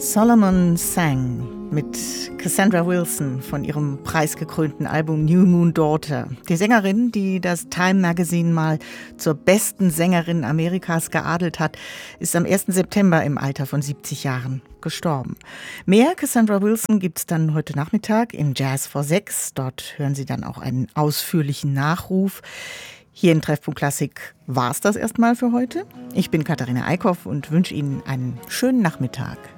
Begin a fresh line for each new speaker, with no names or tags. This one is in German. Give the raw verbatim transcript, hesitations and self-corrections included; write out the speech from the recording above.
Solomon sang mit Cassandra Wilson von ihrem preisgekrönten Album New Moon Daughter. Die Sängerin, die das Time Magazine mal zur besten Sängerin Amerikas geadelt hat, ist am ersten September im Alter von siebzig Jahren gestorben. Mehr Cassandra Wilson gibt's dann heute Nachmittag im Jazz vor sechs. Dort hören Sie dann auch einen ausführlichen Nachruf. Hier in Treffpunkt Klassik war es das erstmal für heute. Ich bin Katharina Eickhoff und wünsche Ihnen einen schönen Nachmittag.